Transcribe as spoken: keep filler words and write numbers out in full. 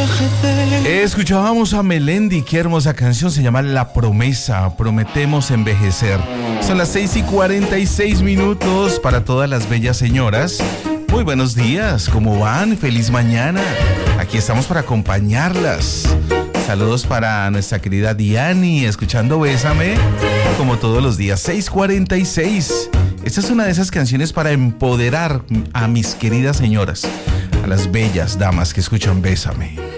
Escuchábamos a Melendi, qué hermosa canción, se llama La Promesa, prometemos envejecer. Son las seis y cuarenta y seis minutos para todas las bellas señoras. Muy buenos días, ¿cómo van? Feliz mañana. Aquí estamos para acompañarlas. Saludos para nuestra querida Diani, escuchando Bésame, como todos los días, seis cuarenta y seis. Esta es una de esas canciones para empoderar a mis queridas señoras, a las bellas damas que escuchan Bésame.